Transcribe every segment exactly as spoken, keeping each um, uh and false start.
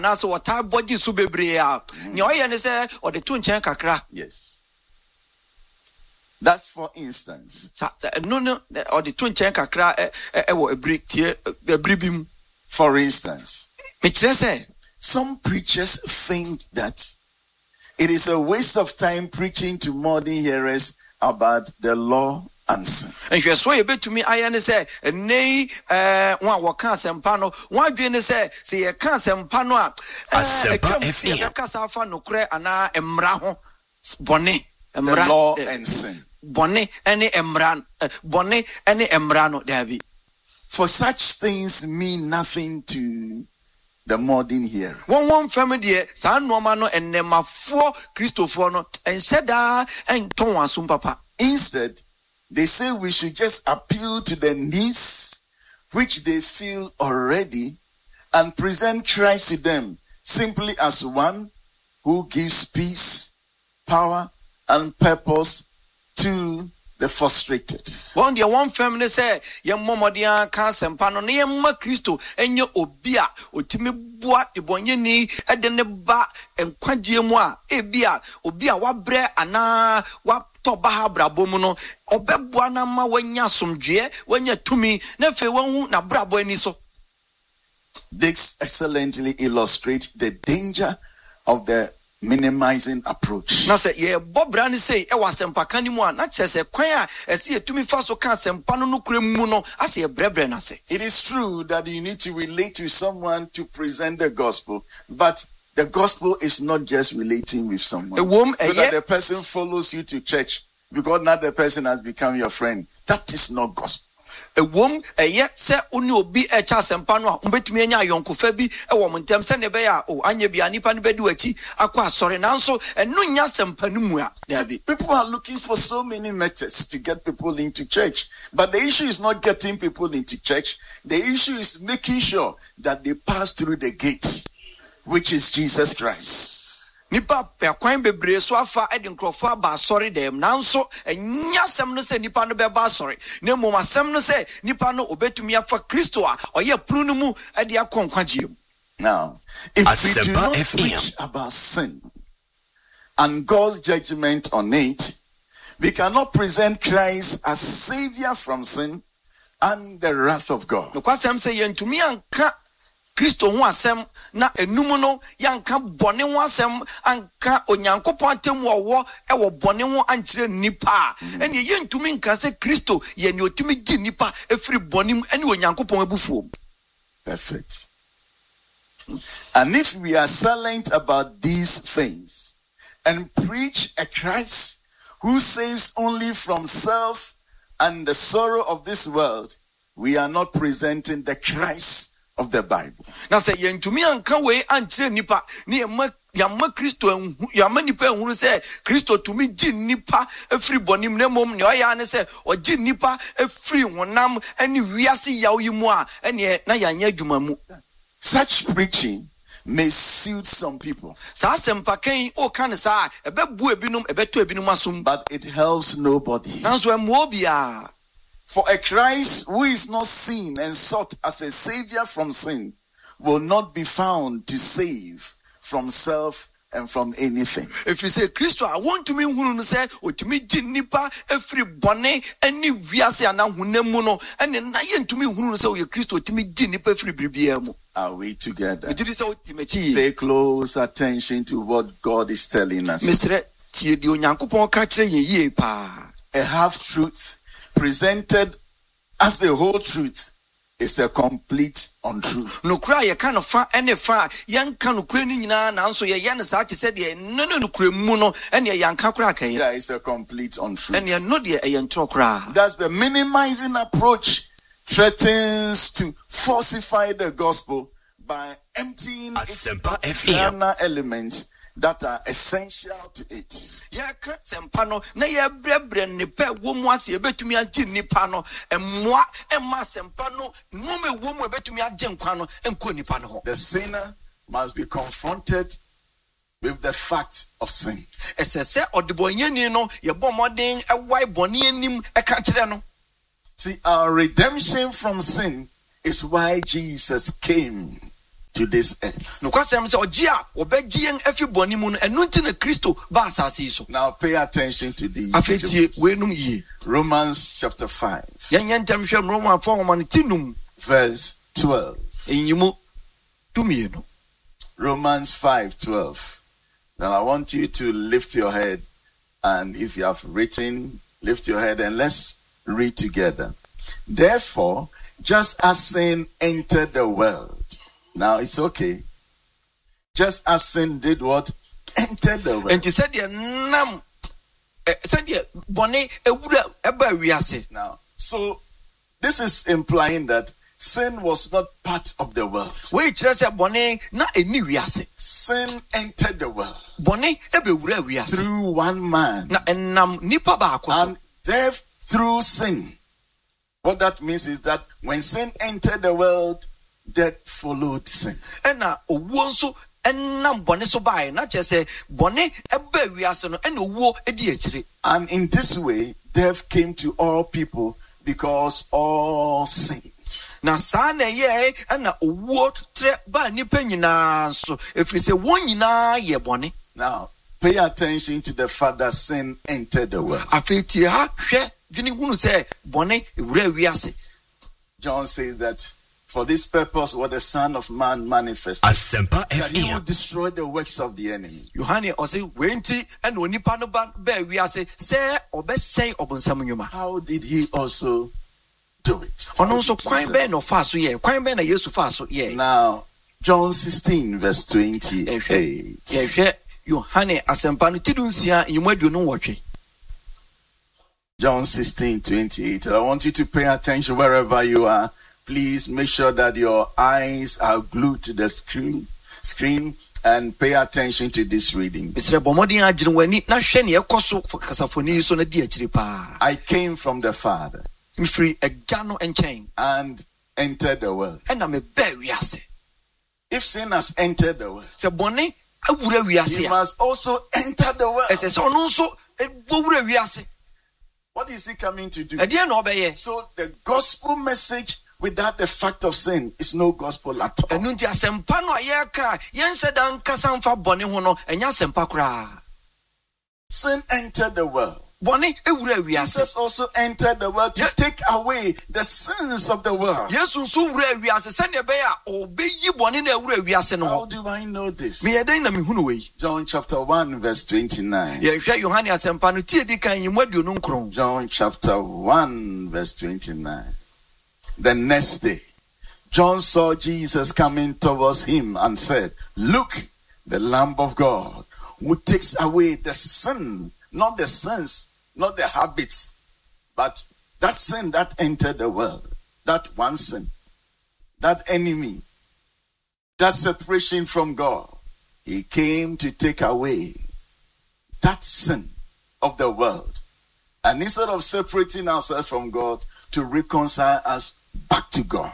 na so wata body so bebre a ne oye ne se o de to nchen kakra. Yes. That's for instance. No no o de to nchen kakra e wo ebri tie ebri bim. For instance, me kire say some preachers think that it is a waste of time preaching to modern hearers about the law and sin. And you so you betumi ayane say nei eh one wo kan sempa no one dwe ne say say ye kan sempa no a Asempa F M e ka sa fa no kure ana emra ho bone emra the law and sin. Bone any emra bone any emra no dabi. For such things mean nothing to the modern hearer. One one family there, sa normal no enemafo Christopher no ensheda en ton asum papa. Instead, they say we should just appeal to the needs which they feel already and present Christ to them simply as one who gives peace, power, and purpose to the frustrated. One day, one family say, "Young Momodia can sempano near Ma Christo and your obia, Otimi boat, the bonyeni, and then the ba and quandiamoa, ebia, obia, what bre, ana, what tobaha brabomono, obebuana ma when ya some jay, when you're to me, nefe one na brabo any so." This excellently illustrates the danger of the minimizing approach. Now say yeah, Bob Brani say e was sempa kanimu na chese kwan a ese etumi fa so kan sempa no nokure mu no ase ebrebre na say. It is true that you need to relate to someone to present the gospel, but the gospel is not just relating with someone. So that the person follows you to church because now the person has become your friend. That is not gospel. A wom a yet se uni obi e cha sempa no a umbetumi anya yonkofa bi e wo montem se ne be ya o anya bi anipa no bedu achi akwa asore nanso enu nya sempa no mu a dabi. People are looking for so many methods to get people into church, but the issue is not getting people into church. The issue is making sure that they pass through the gates, which is Jesus Christ. Nipa pe kwan bebre so afa e de nkrofo aba asore dem nanso enya sem no se nipa no be ba asore na mom asem no se nipa no obetumi afa Kristo a oye pru no mu e de akonkwagie. Now, if Asempa we do not F M preach about sin and God's judgment on it, we cannot present Christ as savior from sin and the wrath of God. No kwasem se yentumi anka Kristo ho asem na enum no yanka bone ho asem anka onyankopon atem wo e wo bone ho ankyere nipa ene ye ntumi nka se Kristo ye ne otumi gi nipa efiri bonim ene onyankopon abufuom. Perfect. And if we are silent about these things and preach a Christ who saves only from self and the sorrow of this world, we are not presenting the Christ of the Bible. Now say yentumi anka we ankyere nipa ne yamma Kristo yamma nipa ehunu say Kristo tumi gi nipa efiri bonim na mom ne oya ne say ogi nipa efiri honam ene wiase yaw yimu a ene na yanya adwuma mu. Such preaching may suit some people. Sa sempa kan o kan sa ebebu ebinum ebeto ebinum asum, but it helps nobody. Nanso emo bia. For a Christ who is not seen and sought as a savior from sin will not be found to save from self and from anything. If you say Christo, I want to mean who say or to me nipa every bonnet any viase and hunemuno and then I to me who say your Christo to me nipa every bribiamo. Are we together? Pay close attention to what God is telling us. A half truth presented as the whole truth is a complete untruth. No cry a kind of far any far young can Ukrainian answer your yan said no no no and your young cracker. There is a complete untruth. And you're not a young trokra. That's the minimizing approach threatens to falsify the gospel by emptying its external elements that are essential to it. Ya ka sempano na ya brebre ne pe wo mu ase ebetumi agi nipa no emmoa emma sempano no me wo mu ebetumi agi nkwa no enko nipa no ho. The sinner must be confronted with the fact of sin. Esese odibonyani no ye bomoden ewai bone anim e ka kire no. See, our redemption from sin is why Jesus came. to this earth. No kwasem se ogia obeji yen afi boni mu no enu nti na Kristo ba asase so. Now pay attention to these. Afetie wenum yi. Romans chapter five. Yen yen tam hwem Roman four man tinum verse twelve. Enyimu tumienu. Romans five twelve. Now I want you to lift your head, and if you have written, lift your head and let's read together. Therefore, just as sin entered the world. Now it's okay. Just as sin did what? Entered the world. And he said, "Nam." Said, "Bonne ewura eba wiase." Now, so this is implying that sin was not part of the world. We say bonne na eni wiase. Sin entered the world. Bonne ebe wura wiase. Through one man. Na enam nipa ba akoso. And death through sin. What that means is that when sin entered the world, death followed sin. Ena owuo nso enam bone so bae na chese bone eba wiase no ena owuo edi akire. And in this way, death came to all people because all sinned. Na saa na ye ena owuo tre ba nipa nyina so efiri se won nyina ye bone. Now, pay attention to the fact that sin entered the world. Afetie ha hwe dwene hunu se bone ewura wiase. John says that for this purpose was the Son of Man manifested, that he would destroy the works of the enemy. Yohane ose wenti ena onipa no ba ba wiase se obesei obonsam nyuma. How did he also do it? Ono so kwan be no fa so ye kwan be na Yesu fa so ye. Now, John sixteen verse twenty-eight. Yehwe Yohane asempa no tidunsia yimadu no wotwe. John sixteen twenty-eight. I want you to pay attention wherever you are. Please make sure that your eyes are glued to the screen, screen, and pay attention to this reading. I came from the Father and entered the world. If sin has entered the world, he must also enter the world. What is he coming to do? So the gospel message without the fact of sin is no gospel at all. Sin entered the world. Jesus also entered the world to take away the sins of the world. How do I know this? John chapter one verse twenty-nine. John chapter one verse twenty-nine. The next day, John saw Jesus coming towards him and said, "Look, the Lamb of God, who takes away the sin," not the sins, not the habits, but that sin that entered the world, that one sin, that enemy, that separation from God. He came to take away that sin of the world. And instead of separating ourselves from God, to reconcile us back to God.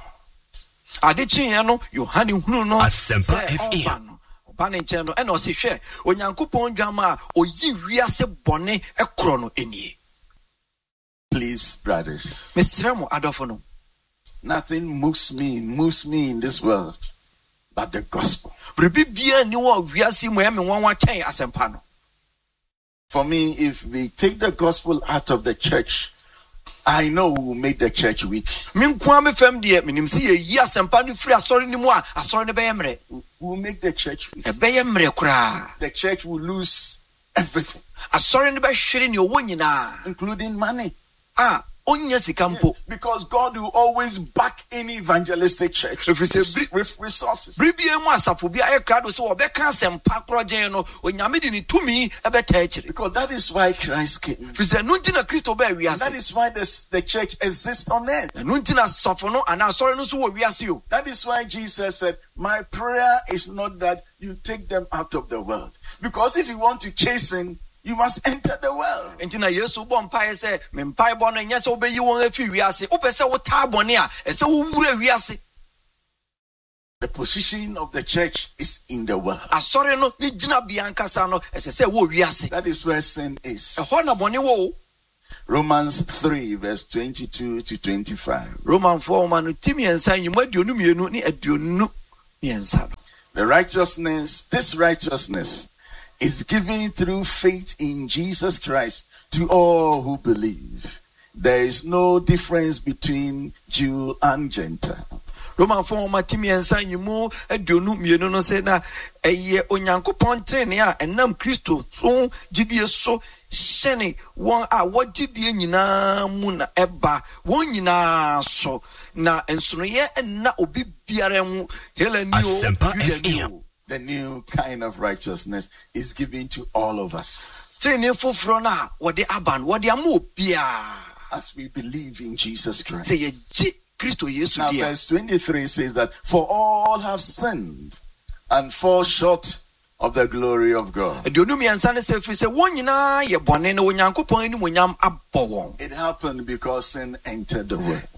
Please, brothers, nothing moves me, moves me in this world but the gospel. For me, if we take the gospel out of the church, I know we will make the church weak. We will make the church weak. The church will lose everything, including money. Ah, yes, because God will always back any evangelistic church with resources. Because that is why Christ came. And that is why this, the church exists on earth. That is why Jesus said, "My prayer is not that you take them out of the world." Because if you want to chasten, you must enter the world. The position of the church is in the world. That is where sin is. Romans three verse twenty-two to twenty-five. Roman four man timi ensan yimu aduonu mienu ni aduonu miɛnsa. The righteousness, this righteousness is given through faith in Jesus Christ to all who believe. There is no difference between Jew and Gentile. Roman form matimiensa nyimu aduonu mienu no se na eye onyankopɔn trene a enam Kristo so gidie so hyene won a wogidie nyinaa mu na eba won nyinaa so na ensonoye enna obi biara mu helani o. The new kind of righteousness is given to all of us. Trene foforo na wode aban wode amo bia as we believe in Jesus Christ. Say ye Christo Yesu. Now verse twenty-three says that for all have sinned and fall short of the glory of God. It happened because sin entered the world.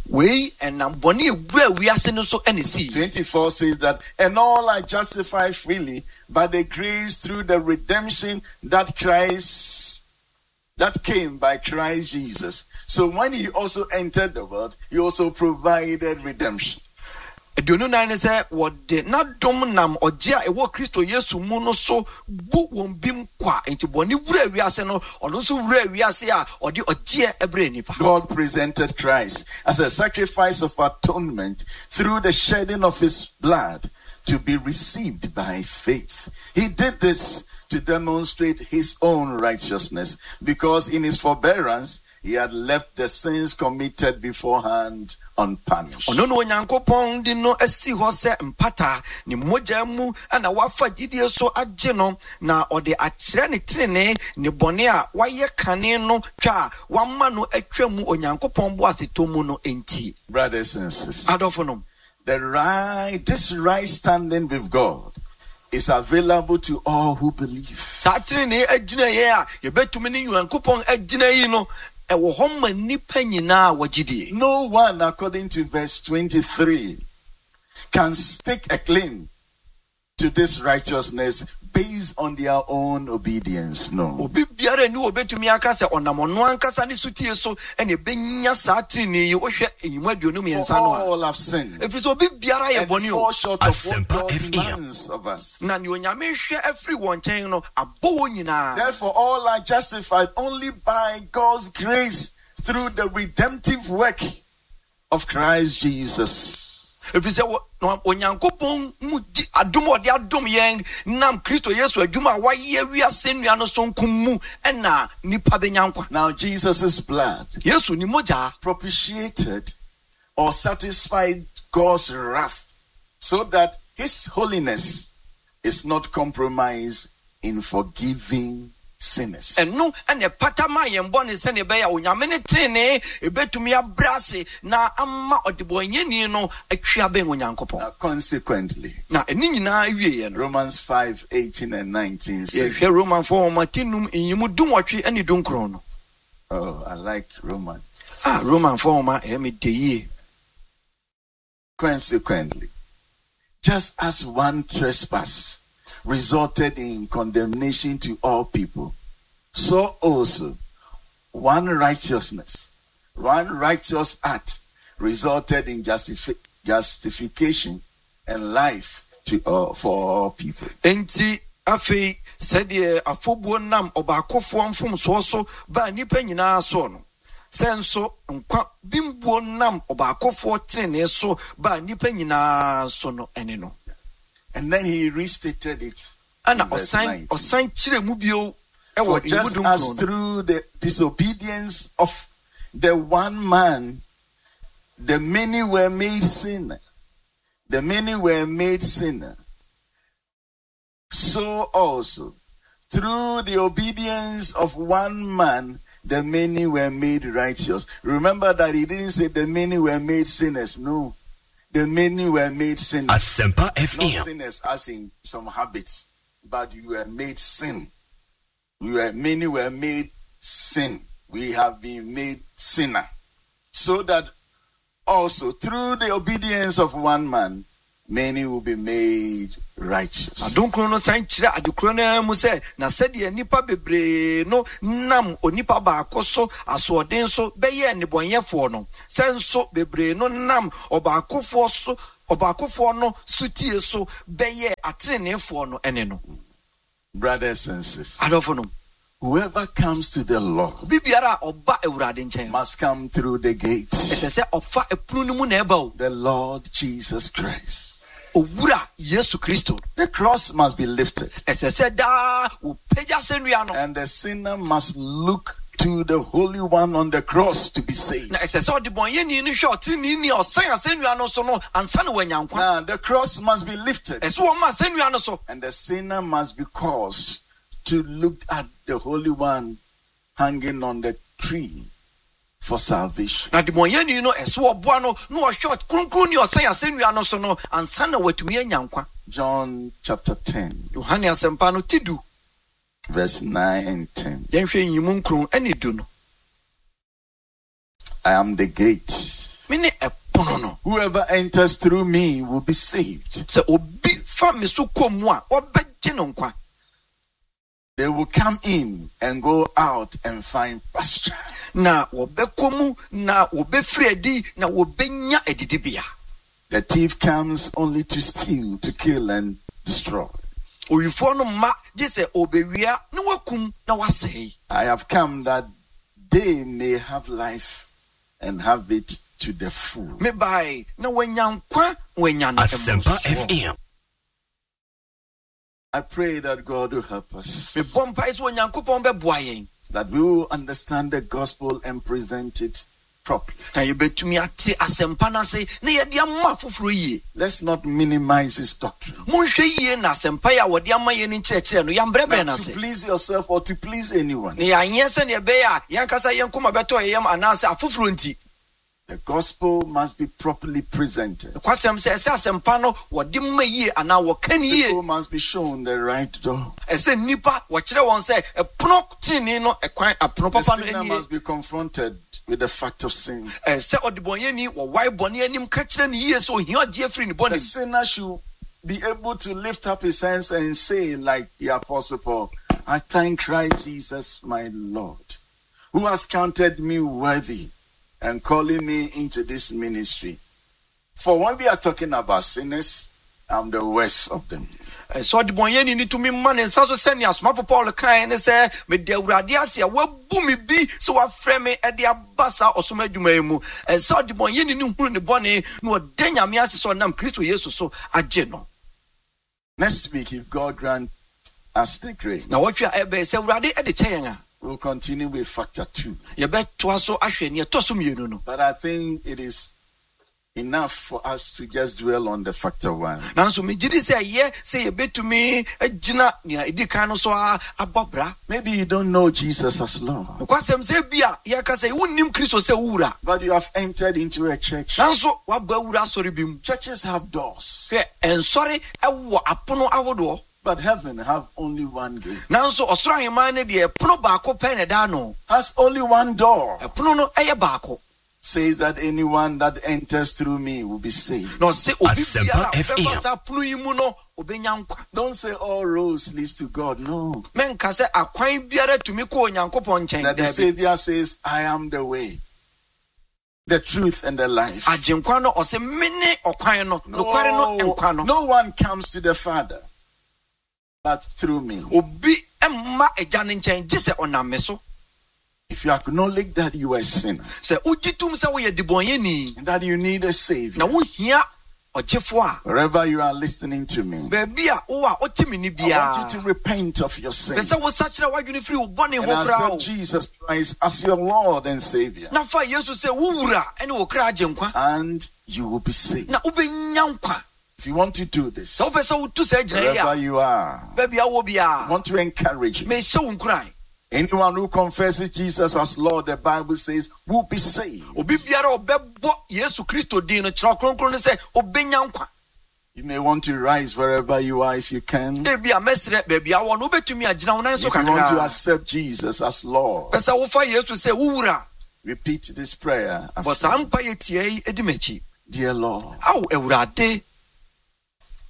twenty-four says that and all are justified freely by the grace through the redemption that Christ that came by Christ Jesus. So when he also entered the world, he also provided redemption. Aduonu nine say wode na dom nam oje a ewo Kristo Yesu mu no so bu won bim kwa enti boni wura wiase no ono so wura wiase a ode oje ebre nipa. God presented Christ as a sacrifice of atonement through the shedding of his blood to be received by faith. He did this to demonstrate his own righteousness because in his forbearance he had left the sins committed beforehand unpunished. Ono no onyankopon di no asi ho se mpata ni moja mu ana wafa gidie so agye no na ode akire ne trene ne bone a waye kane no twa wamma no atwa mu onyankopon bo asetomu no enti. Brothers and sisters, adofo the right this right standing with God is available to all who believe. Sa trene agina ye a ye betumi ni onyankopon agina yi no. No one, according to verse twenty-three, can stake a claim to this righteousness based on their own obedience. No. For all have sinned and fall short of what God demands of us. Therefore, all are justified only by God's grace through the redemptive work of Christ Jesus. If you say onyankopon mu adom ode adom yen nam Kristo Yesu adwuma waye wiase nuano sonko mu na nipa benyankwa. Now Jesus' blood Yesu ni moja propitiated or satisfied God's wrath so that his holiness is not compromised in forgiving sinners. And no, and a patama yembon is any bear when yamene trene, a bet to me a brassy, na amma or the boy no a triabe when yankopo. Consequently, now a nina Romans five eighteen and nineteen says, Roman for Martinum in you do what you any don't chrono. Oh, I like Romans. Ah, Roman former, emi de. Consequently, just as one trespass resulted in condemnation to all people, so also one righteousness, one righteous act resulted in justifi- justification and life to all, for all people. Enti afi said ye afobuo nam obakofo mfom so so ba nipa nyina so no senso nkwa bimbuo nam obakofo trene so ba nipa nyina so no ene no. And then he restated it. And osan osan chire mu bio e wo just as through the disobedience of the one man the many were made sinner. The many were made sinner. So also through the obedience of one man the many were made righteous. Remember that he didn't say the many were made sinners. No. The many were made sinners. Asempa F M. Not sinners as in some habits, but you were made sin. We were many were made sin. We have been made sinner. So that also through the obedience of one man, many will be made righteous. Adonkro no san kyerɛ adekro na mu sɛ na sɛdeɛ nipa bebree no nam onipa baako so asoɔden so bɛyɛ nebɔnyɛfoɔ no sɛ nso bebree no nam ɔbaakofoɔ so ɔbaakofoɔ no sutie so bɛyɛ atrenefoɔ no ɛne no. Brothers and sisters, adɔfo no, whoever comes to the Lord bibiara ɔba awurade nkyɛn must come through the gates. ɛsɛ sɛ ɔfa ɛpono no mu na ɛba o. The Lord Jesus Christ. Owura Yesu Kristo. The cross must be lifted. ɛsɛ sɛ daa wopagya sɛnnua no. And the sinner must look to the Holy One on the cross to be saved. Na ɛsɛ sɛ ɔde bɔnyɛni no hwɛ ɔtreneeni a ɔsɛn asɛnnua no so no ansa na wanya nkwa. Now the cross must be lifted. ɛsɛ wɔma asɛnnua no so. And the sinner must be caused to look at the Holy One hanging on the tree for salvation. Na de bɔnyɛni no ɛsɛ wɔboa no na ɔhwɛ kronkron ni ɔsɛn asɛnnua no so no ansa na watumi anya nkwa. John chapter ten, Yohane asɛmpa no ti du verse nine and ten. yɛnhwɛ nyimu nkron ɛne du no. I am the gate. Mene ɛpono no. Whoever enters through me will be saved. Sɛ obi fa me so kɔ mu a ɔbɛgye no nkwa. They will come in and go out and find pasture. Na wɔbɛkɔ mu na wɔbɛfiri adi na wɔbɛnya adidibea. The thief comes only to steal, to kill, and destroy. Owifoɔ no mma gye sɛ obewia na wakum na wasɛe. I have come that they may have life and have it to the full. Mebae na wanya nkwa wanya no Asempa F M. I pray that God will help us, mebɔ mpae sɛ onyankopɔn bɛboa yɛn that we will understand the gospel and present it properly. na yɛbɛtumi ate asɛmpa no ase na yɛde ama foforɔ yie. Let's not minimize his doctrine. Monhwɛ yie na asɛmpa yi a wɔde ama yɛn no nkyerɛkyerɛ no yɛmbrɛbrɛ no Not to ase. please yourself or to please anyone. Na yɛanyɛ sɛnea ɛbɛyɛ a yɛnkasa yɛn koma bɛtɔ yɛyam anaasɛ afoforɔ nti. The gospel must be properly presented. Kwasɛm sɛ ɛsɛ asɛmpa no wɔde ma yie anaa wɔka ne yie. People must be shown the right door. Ɛsɛ nnipa wɔkyerɛ wɔn sɛ ɛpono tenee no ɛkwan apono The papa no sinner anie. must be confronted with the fact of sin. Ɛsɛ ɔdebɔnyɛni wɔwae bɔne anim ka kyerɛ ne yie sɛ ohia ɔgye afiri ne The bɔne. sinner should be able to lift up his hands and say, like the Apostle Paul, I thank Christ Jesus, my Lord, who has counted me worthy and calling me into this ministry. For when we are talking about sinners, I'm the worst of them. Ɛsɛ ɔdebɔnyɛni ne tumi ma ne nsa so sɛnea asomafo Paul kae ne sɛ mede Awurade ase a wabu me bi sɛ wafrɛ me ɛde aba saa ɔsom adwuma yi mu. Ɛsɛ ɔdebɔnyɛni ne hunu ne bɔne na ɔda Nyame ase sɛ ɔnam Kristo Yesu so agye no. Next week, if God grant us the grace, Na wɔtwe a ɛbɛyɛ sɛ Awurade ɛde kyɛ yɛn a we'll continue with factor two. yɛbɛtoa so ahwɛ ne ɛtɔ so mmienu no. But I think it is enough for us to just dwell on the factor one. Nanso megye di sɛ ɛyɛ sɛ yɛbɛtumi agyina nea ɛdi kan no so a abɔ bra. Maybe you don't know Jesus as Lord, Nokwasɛm sɛ bi a yɛka sɛ wonnim Kristo sɛ wowura. but you have entered into a church. Nanso wabɔ awura asɔre bi mu. Churches have doors, Hwɛ ɛnsɔre ɛwɔ apono ahodoɔ. but heaven have only one gate. Nanso ɔsoro ahemman no deɛ ɛpono baako pɛ na ɛda no. Has only one door. Ɛpono no ɛyɛ baako. Says that anyone that enters through me will be saved. Na ɔse obi Asempa biara a F M. ɔbɛfa saa pono yi mu no obɛnya nkwa. Don't say all roads leads to God. No. Menka sɛ akwan biara tumi kɔ Onyankopɔn nkyɛn. That the Dabi. Savior says, I am the way, the truth, and the life. Agyenkwa no ɔse mene ɔkwan no. Nokware no nkwa no. no one comes to the Father but through me. Obi ɛmma agya ne nkyɛn gye sɛ ɔnam me so. If you acknowledge that you are a sinner, Sɛ wogye tom sɛ woyɛ debɔnyɛni and that you need a Savior, na wohia ɔgyefo a wherever you are listening to me, baabi a wo a wote me ni I want biara. you to repent of your sin Pɛ sɛ wosakyerɛ w'adwene firi wo bɔne and ho koraa o. accept Jesus Christ as your Lord and Savior, Na fa Yesu sɛ wo wura ɛne wo kra agyenkwa and you will be saved. na wobɛnya nkwa. If you want to do this, Sɛ wopɛ sɛ wotu saa gyina yi wherever a you are, baabi a wɔ I biara want to encourage you. mehyɛ wo nkuran. Anyone who confesses Jesus as Lord, the Bible says, will be saved. Obi biara a ɔbɛbɔ Yesu Kristo din no kyerɛ kronkron no sɛ obɛnya nkwa. You may want to rise wherever you are if you can. Ebi a mɛsrɛ baabi a wɔ no wobɛtumi agyina wo nan so If you want to kakra. accept Jesus as Lord, Pɛ sɛ wofa Yesu sɛ wo wura. repeat this prayer Bɔ after saa me. mpa yɛ tie yi edi m'akyi. Dear Lord, Ao Awurade,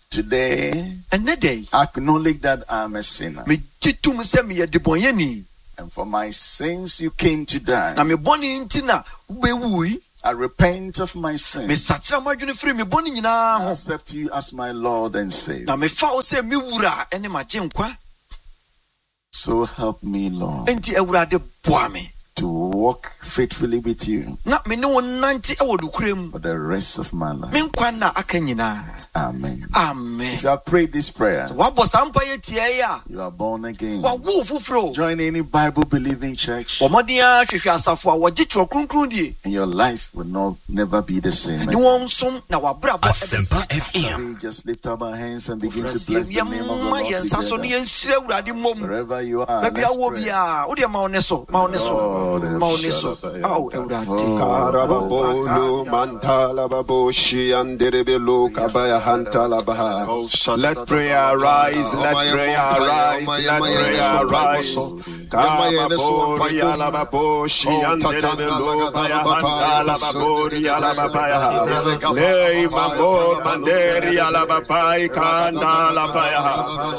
Today, and that day, acknowledge that I'm a sinner. me jitum se me de bonyeni. And for my sins, you came to die. Na me boni ntina ubewui. I repent of my Me sins. sachira madwene free me boni nyina I ho. accept you as my Lord and Savior. Na me fa o se me wura ene magyenkwa. So help me, Lord, Enti awurade boa me. to walk faithfully with you Na me ne wo nante e wo dukurem. for the rest of my life. Me nkwa na aka nyina. Amen. Amen. If you have prayed this prayer, Wabo sampa ye tie ya. you are born again. Wa wo fufuro. Join any Bible-believing church, Omodia hwehwe asafo a wogye tro kronkron die. and your life will not never be the same. Ni won som na wabrabo Asempa F M. We just lift up our hands and begin to bless the name of the Yemma yensa so Lord ne together. yenhyira awurade mom. Wherever you are, Baby let's awo pray. bia, wo de ma one so, ma one so. Ma one so. Aw awurade. Karababolo mantala baboshi anderebelo kabaya hantala baha. Let prayer rise, let prayer rise, let prayer rise. Kababori yala baboshi anderebelo kabaya hantala babori yala babaya. Lei mabo manderi yala babai kandala babaya.